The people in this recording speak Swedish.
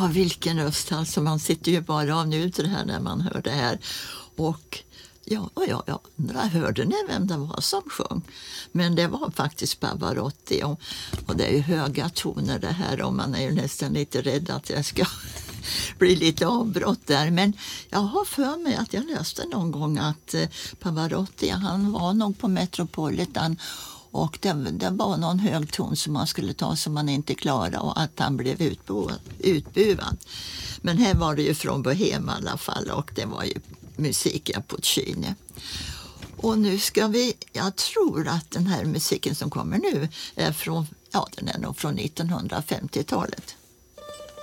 Ja, vilken röst alltså. Man sitter ju bara av nu till det här när man hör det här. Och jag undrar, hörde ni vem det var som sjöng? Men det var faktiskt Pavarotti. Och det är ju höga toner det här, och man är ju nästan lite rädd att jag ska bli lite avbrott där. Men jag har för mig att jag läste någon gång att Pavarotti, han var nog på Metropolitan, och det var någon hög ton som man skulle ta som man inte klarade, och att han blev utbuad. Men här var det ju från Bohem i alla fall, och det var ju musik av Puccini. Och nu ska jag tror att den här musiken som kommer nu är från, den är nog från 1950-talet.